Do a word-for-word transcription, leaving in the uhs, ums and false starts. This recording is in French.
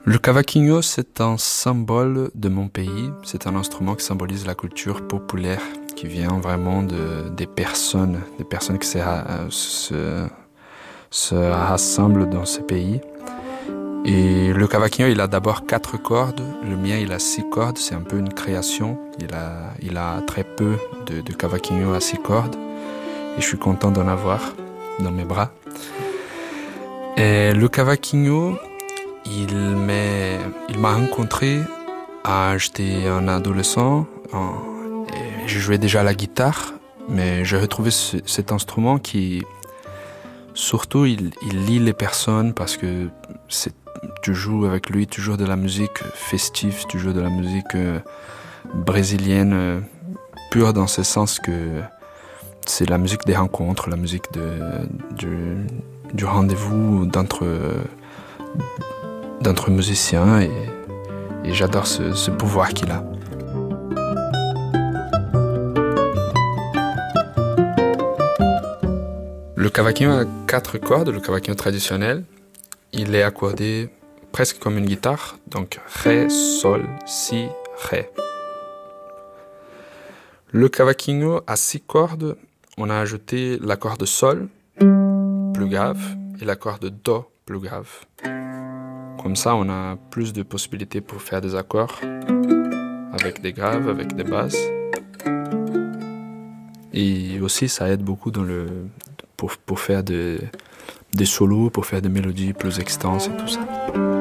Le cavaquinho, c'est un symbole de mon pays. C'est un instrument qui symbolise la culture populaire, qui vient vraiment de, des personnes, des personnes qui se, se, se rassemblent dans ce pays. Et le cavaquinho, il a d'abord quatre cordes. Le mien, il a six cordes. C'est un peu une création. Il a, il a très peu de, de cavaquinho à six cordes. Et je suis content d'en avoir dans mes bras. Et le cavaquinho, il m'a, il m'a rencontré à j'étais un adolescent. En, et je jouais déjà à la guitare, mais j'ai retrouvé ce, cet instrument qui, surtout, il, il lie les personnes parce que c'est, tu joues avec lui toujours de la musique festive, tu joues de la musique euh, brésilienne euh, pure dans ce sens que c'est la musique des rencontres, la musique de, du, du rendez-vous d'entre, d'entre musiciens et, et j'adore ce, ce pouvoir qu'il a. Le cavaquinho a quatre cordes, le cavaquinho traditionnel. Il est accordé presque comme une guitare, donc Ré, Sol, Si, Ré. Le cavaquinho a six cordes. On a ajouté la corde Sol, plus grave, et la corde Do, plus grave. Comme ça, on a plus de possibilités pour faire des accords avec des graves, avec des basses. Et aussi, ça aide beaucoup dans le, pour, pour faire des, des solos, pour faire des mélodies plus extenses et tout ça.